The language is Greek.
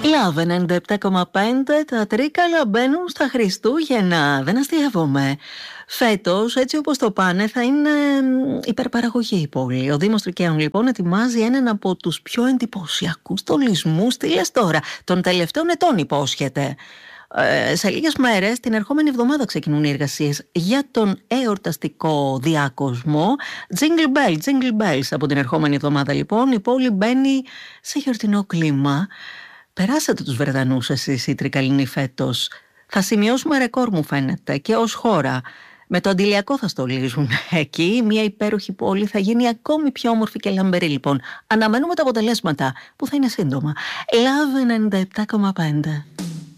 Love 97,5, τα Τρίκαλα μπαίνουν στα Χριστούγεννα. Δεν αστειεύομαι. Φέτος, έτσι όπως το πάνε, θα είναι υπερπαραγωγή η πόλη. Ο Δήμος Τρικαίων λοιπόν ετοιμάζει έναν από τους πιο εντυπωσιακούς στολισμούς. Τι λες τώρα, των τελευταίων ετών υπόσχεται. Σε λίγες μέρες, την ερχόμενη εβδομάδα ξεκινούν οι εργασίες για τον εορταστικό διάκοσμο. Jingle bell, jingle bells. Από την ερχόμενη εβδομάδα λοιπόν η πόλη μπαίνει σε γιορτινό κλίμα. Περάσατε τους Βρετανούς εσείς οι Τρικαλινοί φέτος. Θα σημειώσουμε ρεκόρ μου φαίνεται και ως χώρα. Με το αντιλιακό θα στολίζουν εκεί. Μια υπέροχη πόλη θα γίνει ακόμη πιο όμορφη και λαμπερή λοιπόν. Αναμένουμε τα αποτελέσματα που θα είναι σύντομα. Love 97,5.